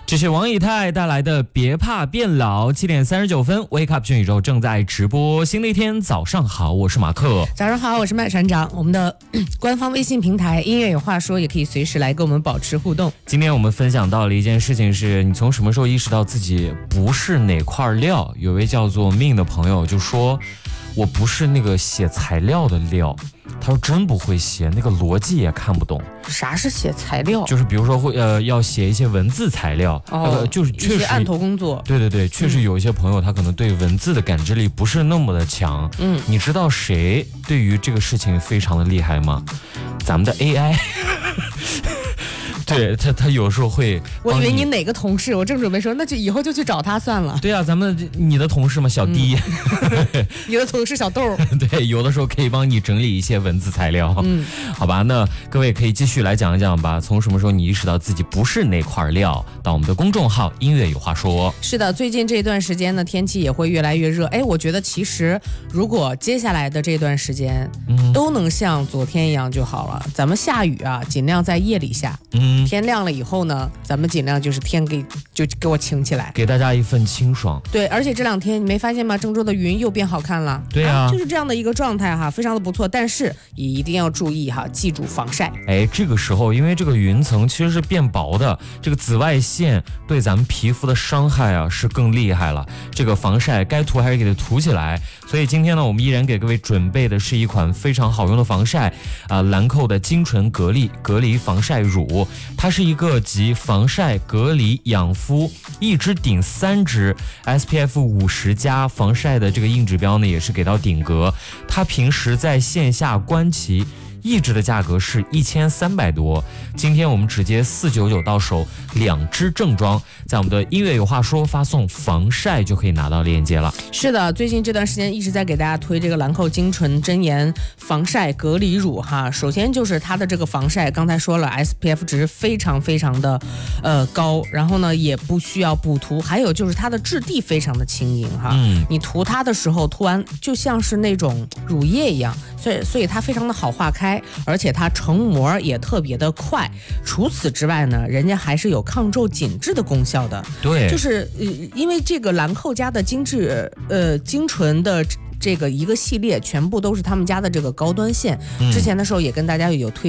这是王以太带来的别怕变老。7点39分 Wake Up 全宇宙正在直播。新的一天早上好，我是马克。 早上好，我是麦船长。我们的官方微信平台音乐有话说也可以随时来跟我们保持互动。 今天我们分享到了一件事情，是你从什么时候意识到自己不是哪块料。有位叫做命的朋友就说，我不是那个写材料的料。他说真不会写，那个逻辑也看不懂。 啥是写材料？ 就是比如说会要写一些文字材料，就是确实案头工作。 对，确实有一些朋友他可能对文字的感知力不是那么的强。你知道谁对于这个事情非常的厉害吗？咱们的 AI。对他有时候会， 我以为你哪个同事，我正准备说，那就以后就去找他算了。 对啊，你的同事嘛，小弟， 你的同事小豆， 对，有的时候可以帮你整理一些文字材料。好吧，那各位可以继续来讲一讲吧。从什么时候你意识到自己不是那块料？到我们的公众号音乐有话说。 是的，最近这段时间呢，天气也会越来越热。我觉得其实如果接下来的这段时间，都能像昨天一样就好了。咱们下雨啊，尽量在夜里下。天亮了以后呢，咱们尽量就是天给我晴起来， 给大家一份清爽。 对，而且这两天你没发现吗？郑州的云又变好看了。 对啊， 就是这样的一个状态哈，非常的不错。但是也一定要注意哈，记住防晒。 这个时候因为这个云层其实是变薄的，这个紫外线对咱们皮肤的伤害啊是更厉害了。这个防晒该涂还是给它涂起来。所以今天呢，我们依然给各位准备的是一款非常好用的防晒兰蔻的精纯隔离防晒乳。它是一个集防晒、隔离、养肤一支顶3支 SPF 50+防晒的这个硬指标呢，也是给到顶格。它平时在线下观旗一支的价格是1300多，今天我们直接499到手，2支正装，在我们的音乐有话说发送防晒就可以拿到链接了。 是的，最近这段时间一直在给大家推这个兰蔻精纯真颜防晒隔离乳哈。首先就是它的这个防晒，刚才说了 SPF 值非常非常的高，然后呢也不需要补涂，还有就是它的质地非常的轻盈哈。你涂它的时候，涂完就像是那种乳液一样，所以它非常的好化开。而且它成膜也特别的快，除此之外呢，人家还是有抗皱紧致的功效的。 对， 就是因为这个兰蔻家的精纯的这个一个系列，全部都是他们家的这个高端线。之前的时候也跟大家有推